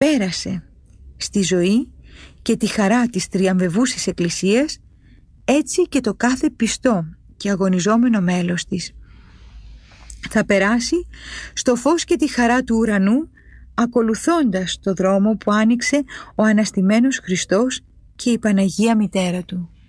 πέρασε στη ζωή και τη χαρά της τριαμβευούσης Εκκλησίας, έτσι και το κάθε πιστό και αγωνιζόμενο μέλος της θα περάσει στο φως και τη χαρά του ουρανού, ακολουθώντας το δρόμο που άνοιξε ο αναστημένος Χριστός και η Παναγία Μητέρα Του.